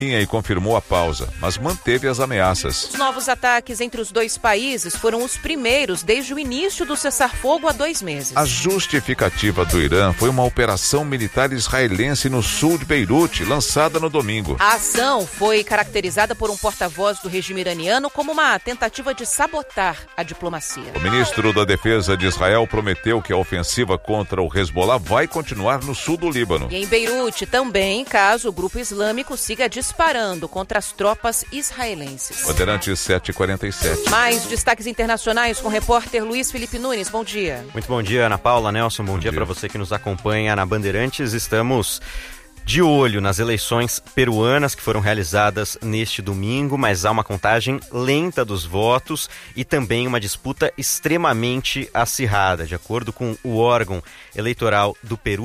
e confirmou a pausa, mas manteve as ameaças. Os novos ataques entre os dois países foram os primeiros desde o início do cessar-fogo há 2 meses. A justificativa do Irã foi uma operação militar israelense no sul de Beirute, lançada no domingo. A ação foi caracterizada por um porta-voz do regime iraniano como uma tentativa de sabotar a diplomacia. O ministro da Defesa de Israel prometeu que a ofensiva contra o Hezbollah vai continuar no sul do Líbano. E em Beirute também, caso o grupo islâmico siga disparando contra as tropas israelenses. Bandeirantes 7h47. Mais destaques internacionais com o repórter Luiz Felipe Nunes. Bom dia. Muito bom dia, Ana Paula, Nelson. Bom dia para você que nos acompanha na Bandeirantes. Estamos de olho nas eleições peruanas que foram realizadas neste domingo, mas há uma contagem lenta dos votos e também uma disputa extremamente acirrada. De acordo com o órgão eleitoral do Peru,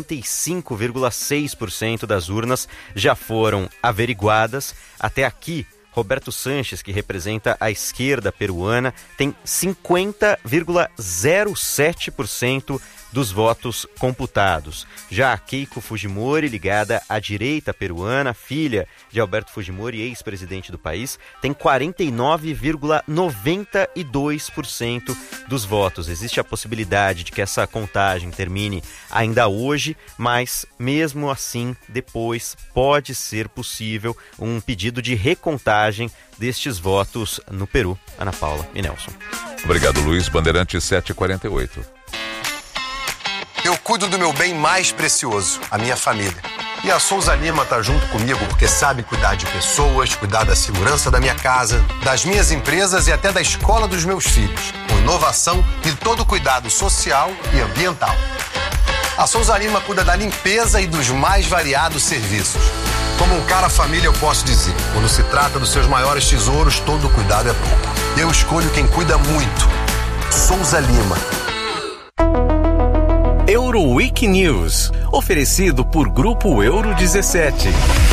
95,6% das urnas já foram averiguadas. Até aqui, Roberto Sanches, que representa a esquerda peruana, tem 50,07% dos votos computados. Já a Keiko Fujimori, ligada à direita peruana, filha de Alberto Fujimori, ex-presidente do país, tem 49,92% dos votos. Existe a possibilidade de que essa contagem termine ainda hoje, mas mesmo assim, depois pode ser possível um pedido de recontagem destes votos no Peru. Ana Paula e Nelson. Obrigado, Luiz. Bandeirantes 7h48. Eu cuido do meu bem mais precioso, a minha família. E a Souza Lima tá junto comigo porque sabe cuidar de pessoas, cuidar da segurança da minha casa, das minhas empresas e até da escola dos meus filhos, com inovação e todo o cuidado social e ambiental. A Souza Lima cuida da limpeza e dos mais variados serviços. Como um cara família, eu posso dizer, quando se trata dos seus maiores tesouros, todo cuidado é pouco. Eu escolho quem cuida muito. Souza Lima. Euroweek News, oferecido por Grupo Euro 17.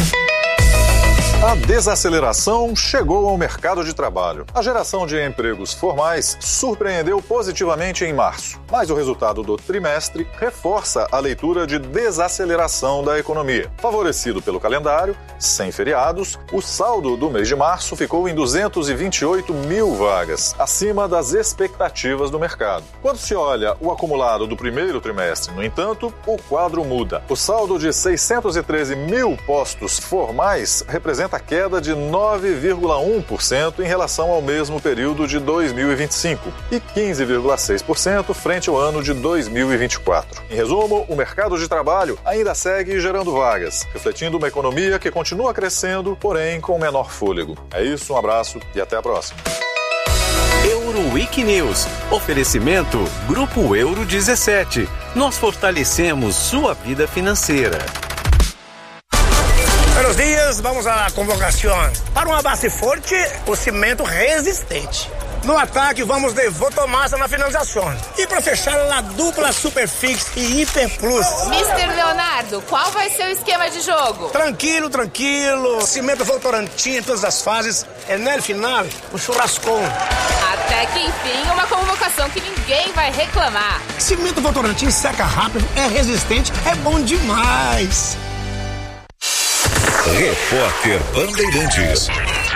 A desaceleração chegou ao mercado de trabalho. A geração de empregos formais surpreendeu positivamente em março, mas o resultado do trimestre reforça a leitura de desaceleração da economia. Favorecido pelo calendário, sem feriados, o saldo do mês de março ficou em 228 mil vagas, acima das expectativas do mercado. Quando se olha o acumulado do primeiro trimestre, no entanto, o quadro muda. O saldo de 613 mil postos formais representa a queda de 9,1% em relação ao mesmo período de 2025 e 15,6% frente ao ano de 2024. Em resumo, o mercado de trabalho ainda segue gerando vagas, refletindo uma economia que continua crescendo, porém com menor fôlego. É isso, um abraço e até a próxima. Euroweek News, oferecimento Grupo Euro 17. Nós fortalecemos sua vida financeira. Buenos dias, vamos à convocação. Para uma base forte, o cimento resistente. No ataque, vamos de Votomassa na finalização. E para fechar, a dupla Superfix e Hiper Plus. Mr. Leonardo, qual vai ser o esquema de jogo? Tranquilo. Cimento Votorantim em todas as fases. E no final, o churrascão. Até que enfim, uma convocação que ninguém vai reclamar. Cimento Votorantim seca rápido, é resistente, é bom demais. Repórter Bandeirantes.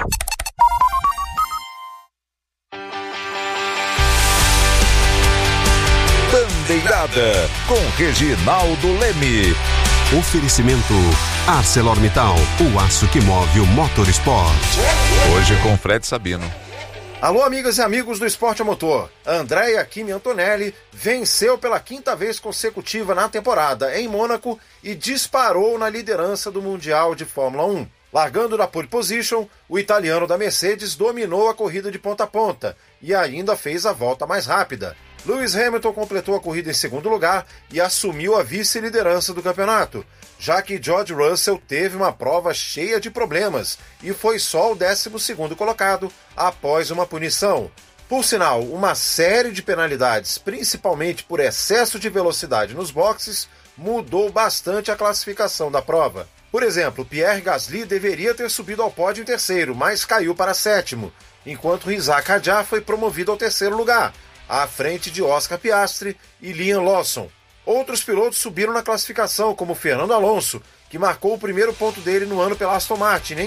Bandeirada com Reginaldo Leme. Oferecimento ArcelorMittal, o aço que move o motorsport. Hoje com Fred Sabino. Alô, amigas e amigos do Esporte a Motor. Andrea Kimi Antonelli venceu pela 5ª vez consecutiva na temporada em Mônaco e disparou na liderança do Mundial de Fórmula 1. Largando na pole position, o italiano da Mercedes dominou a corrida de ponta a ponta e ainda fez a volta mais rápida. Lewis Hamilton completou a corrida em segundo lugar e assumiu a vice-liderança do campeonato, já que George Russell teve uma prova cheia de problemas e foi só o 12º colocado após uma punição. Por sinal, uma série de penalidades, principalmente por excesso de velocidade nos boxes, mudou bastante a classificação da prova. Por exemplo, Pierre Gasly deveria ter subido ao pódio em terceiro, mas caiu para sétimo, enquanto Isaac Hadjar foi promovido ao terceiro lugar, à frente de Oscar Piastri e Liam Lawson. Outros pilotos subiram na classificação, como Fernando Alonso, que marcou o primeiro ponto dele no ano pela Aston Martin,